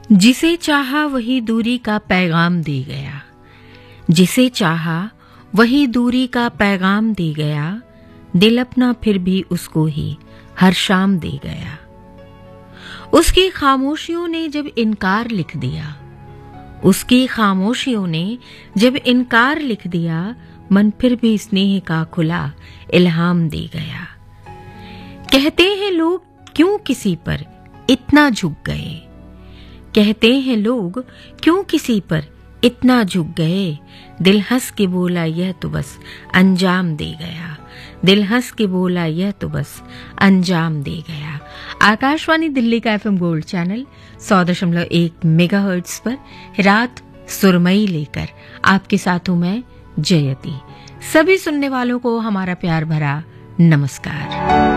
जिसे चाहा वही दूरी का पैगाम दे गया, जिसे चाहा वही दूरी का पैगाम दे गया, दिल अपना फिर भी उसको ही हर शाम दे गया। उसकी खामोशियों ने जब इनकार लिख दिया, उसकी खामोशियों ने जब इनकार लिख दिया, मन फिर भी स्नेह का खुला इल्हाम दे गया। कहते हैं लोग क्यों किसी पर इतना झुक गए, कहते हैं लोग क्यों किसी पर इतना झुक गए, दिल हंस के बोला यह तो बस अंजाम दे गया, दिल हंस के बोला यह तो बस अंजाम दे गया। आकाशवाणी दिल्ली का FM गोल्ड चैनल 100.1 मेगाहर्ट्ज पर रात सुरमई लेकर आपके साथ हूं मैं जयति। सभी सुनने वालों को हमारा प्यार भरा नमस्कार।